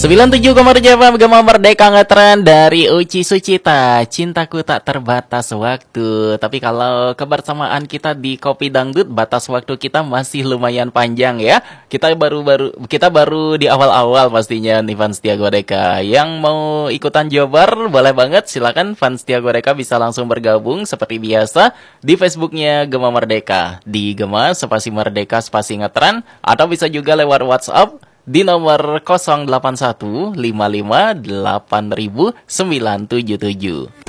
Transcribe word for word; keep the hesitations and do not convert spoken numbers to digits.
sembilan puluh tujuh koma tujuh F M Gema Merdeka ngetren dari Uci Sucita. Cintaku tak terbatas waktu. Tapi kalau kebersamaan kita di Kopi Dangdut, batas waktu kita masih lumayan panjang ya. Kita baru-baru kita baru di awal-awal pastinya nih fans Setia Godeka. Yang mau ikutan jobar boleh banget, silakan fans Setia Godeka bisa langsung bergabung seperti biasa di Facebooknya Gema Merdeka. Di Gema spasi Merdeka spasi ngetren, atau bisa juga lewat WhatsApp di nomor nol delapan satu lima lima delapan sembilan tujuh tujuh.